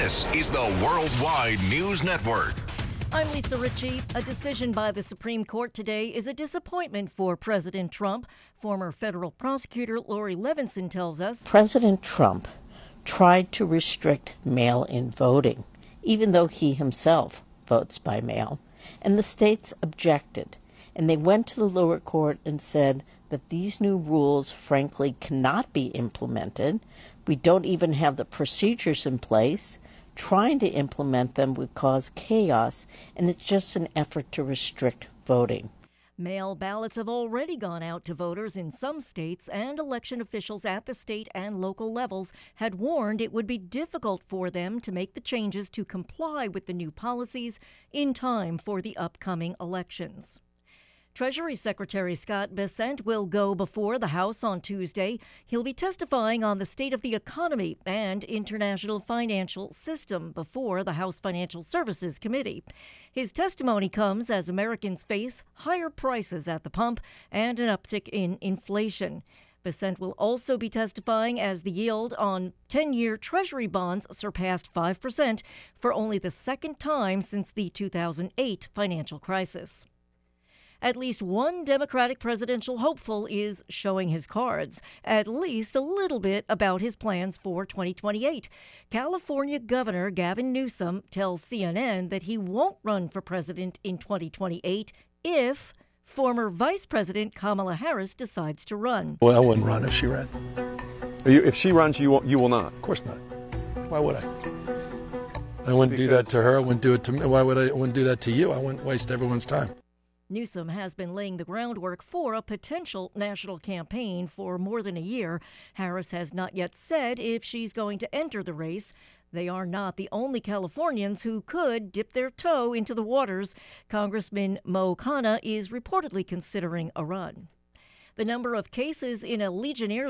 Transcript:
This is the Worldwide News Network. I'm Lisa Ritchie. A decision by the Supreme Court today is a disappointment for President Trump. Former federal prosecutor Lori Levinson tells us President Trump tried to restrict mail-in voting, even though he himself votes by mail, and the states objected. And they went to the lower court and said that these new rules, frankly, cannot be implemented. We don't even have the procedures in place. Trying to implement them would cause chaos, and it's just an effort to restrict voting. mail ballots have already gone out to voters in some states, and election officials at the state and local levels had warned it would be difficult for them to make the changes to comply with the new policies in time for the upcoming elections. Treasury Secretary Scott Bessent will go before the House on Tuesday. He'll be testifying on the state of the economy and international financial system before the House Financial Services Committee. His testimony comes as Americans face higher prices at the pump and an uptick in inflation. Bessent will also be testifying as the yield on 10-year Treasury bonds surpassed 5% for only the second time since the 2008 financial crisis. At least one Democratic presidential hopeful is showing his cards, at least a little bit about his plans for 2028. California Governor Gavin Newsom tells CNN that he won't run for president in 2028 if former Vice President Kamala Harris decides to run. Well, I wouldn't run if she ran. If she runs, you will not? Of course not. Why would I? I wouldn't do that to her. I wouldn't do it to me. Why would I? Wouldn't do that to you. I wouldn't waste everyone's time. Newsom has been laying the groundwork for a potential national campaign for more than a year. Harris has not yet said if she's going to enter the race. They are not the only Californians who could dip their toe into the waters. Congressman Mo Khanna is reportedly considering a run. The number of cases in a Legionnaires'